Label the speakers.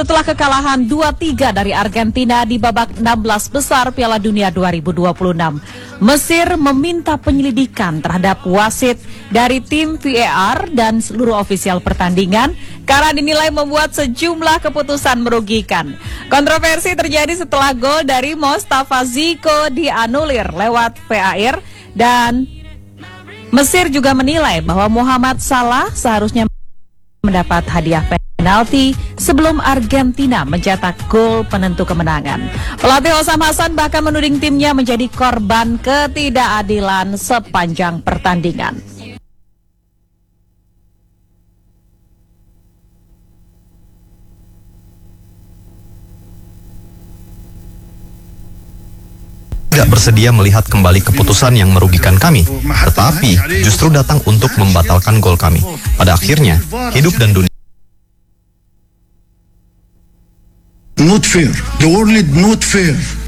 Speaker 1: setelah kekalahan 2-3 dari Argentina di babak 16 besar Piala Dunia 2026. Mesir meminta penyelidikan terhadap wasit dari tim VAR dan seluruh ofisial pertandingan karena dinilai membuat sejumlah keputusan merugikan. Kontroversi terjadi setelah gol dari Mostafa Ziko dianulir lewat VAR dan Mesir juga menilai bahwa Muhammad Salah seharusnya mendapat hadiah penalti sebelum Argentina mencetak gol penentu kemenangan. Pelatih Hosam Hasan bahkan menuding timnya menjadi korban ketidakadilan sepanjang pertandingan.
Speaker 2: Tidak bersedia melihat kembali keputusan yang merugikan kami, tetapi justru datang untuk membatalkan gol kami. Pada akhirnya, hidup dan dunia.
Speaker 3: Not fair. The world not fair.